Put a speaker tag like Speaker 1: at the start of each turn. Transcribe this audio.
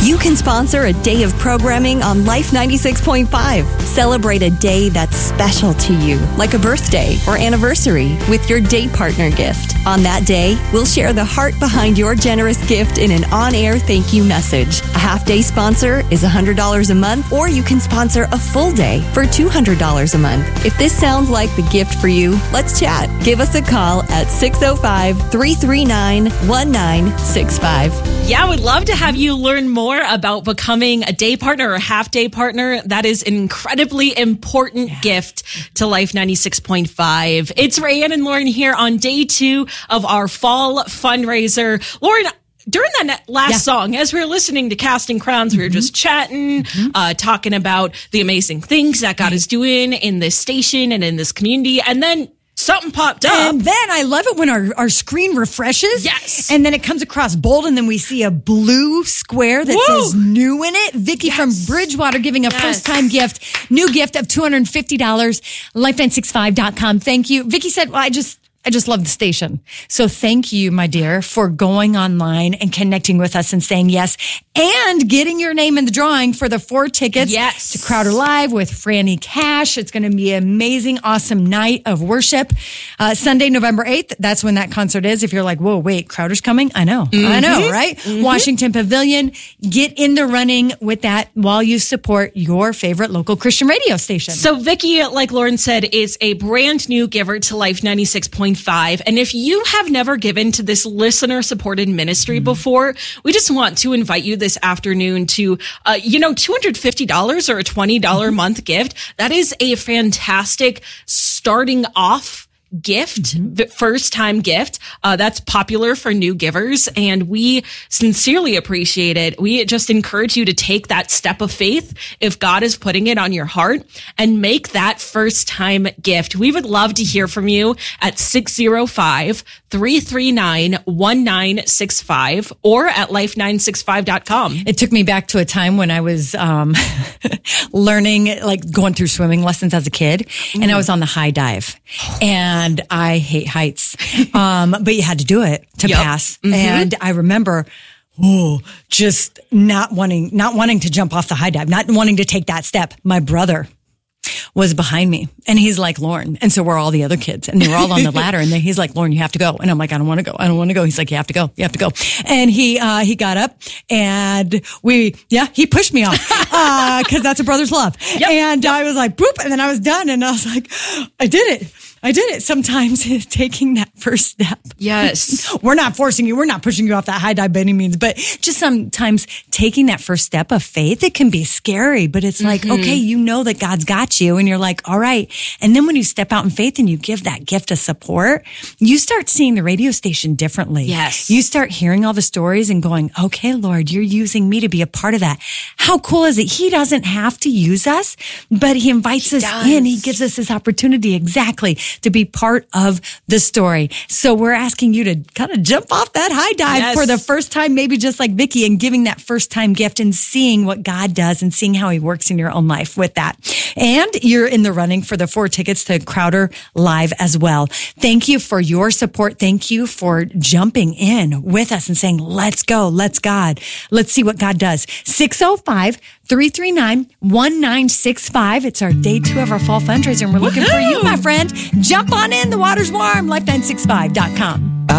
Speaker 1: You can sponsor a day of programming on Life 96.5. Celebrate a day that's special to you, like a birthday or anniversary, with your day partner gift. On that day, we'll share the heart behind your generous gift in an on-air thank you message. A half-day sponsor is $100 a month, or you can sponsor a full day for $200 a month. If this sounds like the gift for you, let's chat. Give us a call at 605-339-1965.
Speaker 2: Yeah, we'd love to have you learn more about becoming a day partner or a half-day partner. That is an incredibly important gift to Life 96.5. It's Rayanne and Lauren here on day 2 of our fall fundraiser. Lauren, during that last song, as we were listening to Casting Crowns, we were just chatting, talking about the amazing things that God is doing in this station and in this community. And then something popped up.
Speaker 3: And then I love it when our screen refreshes.
Speaker 2: Yes.
Speaker 3: And then it comes across bold, and then we see a blue square that says new in it. Vicky from Bridgewater giving a first-time gift, new gift of $250, life965.com. Thank you. Vicky said, well, I just love the station. So thank you, my dear, for going online and connecting with us and saying yes and getting your name in the drawing for the 4 tickets to Crowder Live with Franny Cash. It's going to be an amazing, awesome night of worship. Sunday, November 8th. That's when that concert is. If you're like, whoa, wait, Crowder's coming? I know, right? Washington Pavilion. Get in the running with that while you support your favorite local Christian radio station.
Speaker 2: So Vicky, like Lauren said, is a brand new giver to Life 96.5. And if you have never given to this listener-supported ministry before, we just want to invite you this afternoon to, $250 or a $20 a month gift. That is a fantastic starting off gift, first time gift. That's popular for new givers, and we sincerely appreciate it. We just encourage you to take that step of faith if God is putting it on your heart and make that first time gift. We would love to hear from you at 605-339-1965 or at life965.com.
Speaker 3: It took me back to a time when I was learning, like going through swimming lessons as a kid, and I was on the high dive. And I hate heights. But you had to do it to pass. And I remember, just not wanting to jump off the high dive, not wanting to take that step. My brother was behind me, and he's like, Lauren. And so were all the other kids, and they were all on the ladder, and then he's like, Lauren, you have to go. And I'm like, I don't want to go. He's like, you have to go. And he got up, and he pushed me off, cause that's a brother's love. And I was like, boop. And then I was done. And I was like, I did it. Sometimes taking that first step.
Speaker 2: Yes.
Speaker 3: We're not forcing you. We're not pushing you off that high dive by any means, but just sometimes taking that first step of faith, it can be scary, but it's like, okay, you know that God's got you, and you're like, all right. And then when you step out in faith and you give that gift of support, you start seeing the radio station differently.
Speaker 2: Yes.
Speaker 3: You start hearing all the stories and going, okay, Lord, you're using me to be a part of that. How cool is it? He doesn't have to use us, but he invites us in. He gives us this opportunity to be part of the story. So we're asking you to kind of jump off that high dive for the first time, maybe just like Vicky, and giving that first time gift and seeing what God does and seeing how he works in your own life with that. And you're in the running for the 4 tickets to Crowder Live as well. Thank you for your support. Thank you for jumping in with us and saying, let's go. Let's see what God does. 605-339-1965. It's our day 2 of our fall fundraiser, and we're looking for you, my friend. Jump on in. The water's warm. Life965.com.